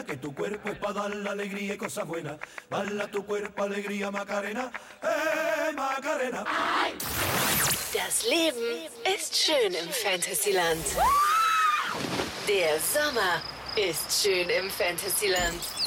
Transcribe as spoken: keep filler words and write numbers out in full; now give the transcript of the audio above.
Que tu cuerpo es para dar la alegría y cosas buenas. Bala tu cuerpo, alegría, Macarena. ¡Eh, Macarena! Das Leben ist schön im Fantasyland. Der Sommer ist schön im Fantasyland.